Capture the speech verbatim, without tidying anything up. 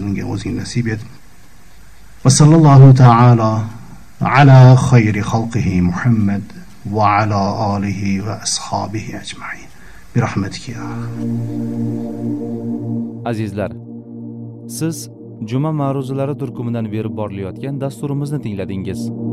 unga o'zing nasib et. Va sallallohu ta'ala ala khayri xalqihi Muhammad va ala alihi va ashabihi ajma'in. Bi rahmatika ya. Azizlar, siz Juma ma'ruzalari turkumidan berib borilayotgan dasturimizni tingladingiz.